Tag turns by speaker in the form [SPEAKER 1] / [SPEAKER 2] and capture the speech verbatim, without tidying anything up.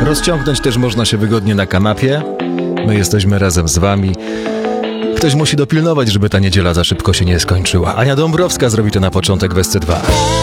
[SPEAKER 1] Rozciągnąć też można się wygodnie na kanapie. My jesteśmy razem z wami. Ktoś musi dopilnować, żeby ta niedziela za szybko się nie skończyła. Ania Dąbrowska zrobi to na początek w S C dwa.